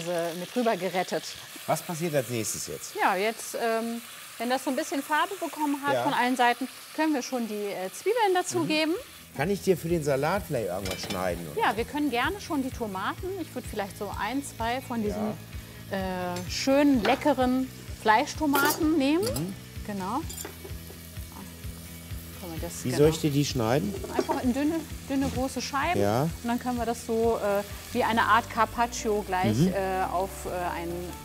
mit rüber gerettet. Was passiert als nächstes jetzt? Ja, jetzt, wenn das so ein bisschen Farbe bekommen hat Ja. von allen Seiten, können wir schon die Zwiebeln dazugeben. Kann ich dir für den Salat vielleicht irgendwas schneiden? Oder? Ja, wir können gerne schon die Tomaten. Ich würde vielleicht so 1, 2 von diesen schönen, leckeren Fleischtomaten nehmen. Genau. Können wir das, Wie soll ich dir die schneiden? Einfach in dünne, große Scheiben. Ja. Und dann können wir das so wie eine Art Carpaccio gleich auf ein